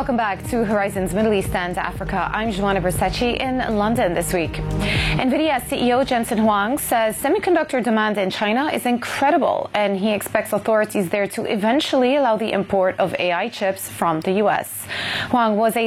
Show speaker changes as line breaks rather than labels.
Welcome back to Horizons Middle East and Africa. I'm Joanna Bersace in London this week. NVIDIA CEO Jensen Huang says semiconductor demand in China is incredible, and he expects authorities there to eventually allow the import of AI chips from the U.S. Huang was a